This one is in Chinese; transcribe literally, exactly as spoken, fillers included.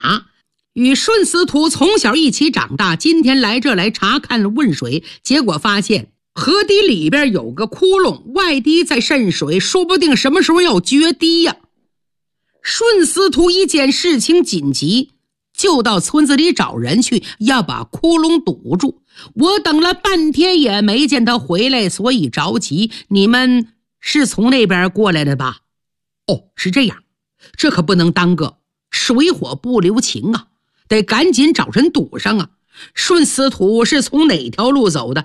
与顺司徒从小一起长大，今天来这来查看问水，结果发现河堤里边有个窟窿，外堤在渗水，说不定什么时候要决堤呀。顺司徒一见事情紧急，就到村子里找人去，要把窟窿堵住。我等了半天也没见他回来，所以着急。你们是从那边过来的吧？哦，是这样，这可不能耽搁，水火不留情啊，得赶紧找人堵上啊。顺司徒是从哪条路走的？